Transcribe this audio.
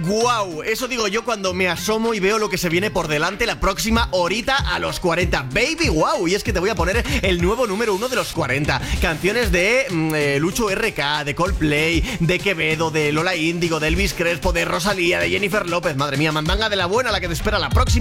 wow. Eso digo yo cuando me asomo y veo lo que se viene por delante la próxima horita a los 40. Baby, wow. Y es que te voy a poner el nuevo número 1 de los 40. Canciones de Lucho RK, de Coldplay, de Quevedo, de Lola Índigo, de Elvis Crespo, de Rosalía, de Jennifer López. Madre mía, mandanga de la buena la que te espera la próxima